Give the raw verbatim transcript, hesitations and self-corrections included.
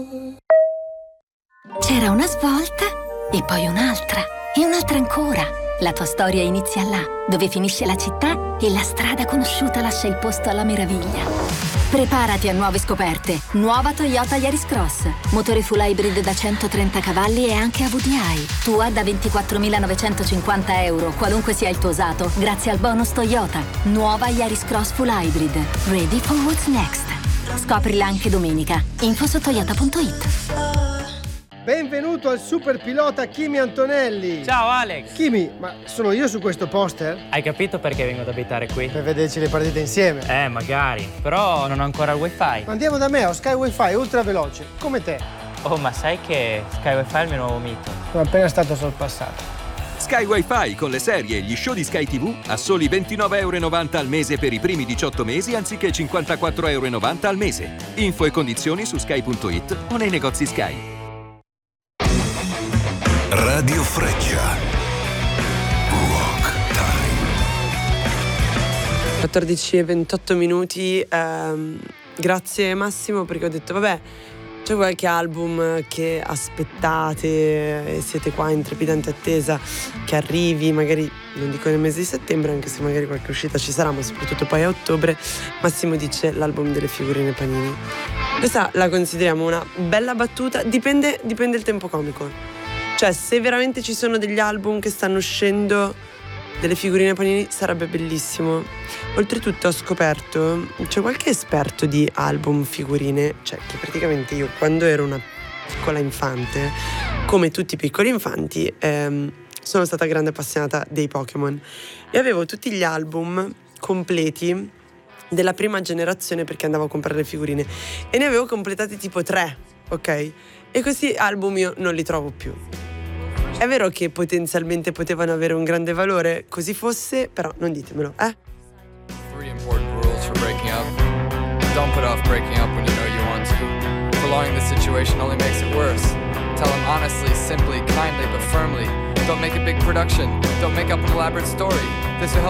C'era una svolta e poi un'altra e un'altra ancora. La tua storia inizia là, dove finisce la città e la strada conosciuta lascia il posto alla meraviglia. Preparati a nuove scoperte. Nuova Toyota Yaris Cross. Motore full hybrid da centotrenta cavalli e anche A V D I. Tua da ventiquattromilanovecentocinquanta euro, qualunque sia il tuo usato, grazie al bonus Toyota. Nuova Yaris Cross full hybrid. Ready for what's next. Scoprila anche domenica. Info su toyota punto it. Benvenuto al super pilota Kimi Antonelli. Ciao Alex. Kimi, ma sono io su questo poster? Hai capito perché vengo ad abitare qui? Per vederci le partite insieme. Eh, magari. Però non ho ancora il wifi. Andiamo da me, ho Sky Wi-Fi ultra veloce, come te. Oh, ma sai che Sky Wi-Fi è il mio nuovo mito? Sono appena stato sorpassato. Sky Wi-Fi con le serie e gli show di Sky tivù a soli ventinove e novanta euro al mese per i primi diciotto mesi anziché cinquantaquattro e novanta euro al mese. Info e condizioni su sky punto it o nei negozi Sky. Radio Freccia. Rock Time. quattordici e ventotto minuti. ehm, Grazie Massimo, perché ho detto vabbè, c'è qualche album che aspettate e siete qua in trepidante attesa che arrivi, magari non dico nel mese di settembre, anche se magari qualche uscita ci sarà, ma soprattutto poi a ottobre. Massimo dice l'album delle figurine Panini. Questa la consideriamo una bella battuta, dipende, dipende il tempo comico. Cioè, se veramente ci sono degli album che stanno uscendo delle figurine Panini, sarebbe bellissimo. Oltretutto ho scoperto, c'è qualche esperto di album figurine, cioè che praticamente io quando ero una piccola infante, come tutti i piccoli infanti, ehm, sono stata grande appassionata dei Pokémon e avevo tutti gli album completi della prima generazione perché andavo a comprare le figurine e ne avevo completati tipo tre, ok? E questi album io non li trovo più. È vero che potenzialmente potevano avere un grande valore, così fosse, però non ditemelo, eh? Three important rules for breaking up. Don't put off breaking up when you know you want to. Prolonging the situation only makes it worse. Tell them honestly, simply, kindly, but firmly. Don't make a big production. Don't make up an elaborate story. This will help